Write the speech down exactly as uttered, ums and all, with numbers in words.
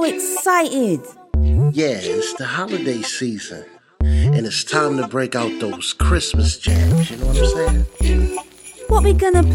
excited. Yeah, it's the holiday season. And it's time to break out those Christmas jams, you know what I'm saying? What we gonna